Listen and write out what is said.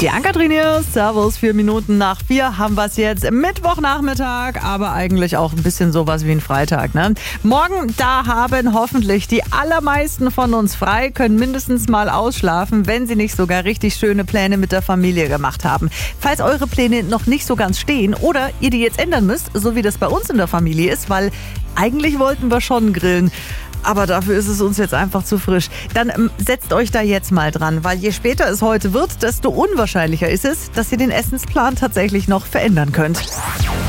Die Ankatrin hier, Servus, 4 Minuten nach 4 haben wir es jetzt. Mittwochnachmittag, aber eigentlich auch ein bisschen sowas wie ein Freitag, ne? Morgen, da haben hoffentlich die allermeisten von uns frei, können mindestens mal ausschlafen, wenn sie nicht sogar richtig schöne Pläne mit der Familie gemacht haben. Falls eure Pläne noch nicht so ganz stehen oder ihr die jetzt ändern müsst, so wie das bei uns in der Familie ist, weil eigentlich wollten wir schon grillen. Aber dafür ist es uns jetzt einfach zu frisch. Dann setzt euch da jetzt mal dran, weil je später es heute wird, desto unwahrscheinlicher ist es, dass ihr den Essensplan tatsächlich noch verändern könnt.